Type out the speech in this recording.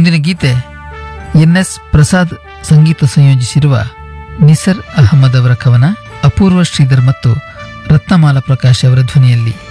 ಮುಂದಿನ ಗೀತೆ NS ಪ್ರಸಾದ್ ಸಂಗೀತ ಸಂಯೋಜಿಸಿರುವ ನಿಸರ್ ಅಹಮದ್ ಅವರ ಕವನ, ಅಪೂರ್ವ ಶ್ರೀಧರ್ ಮತ್ತು ರತ್ನಮಾಲಾ ಪ್ರಕಾಶ್ ಅವರ ಧ್ವನಿಯಲ್ಲಿ.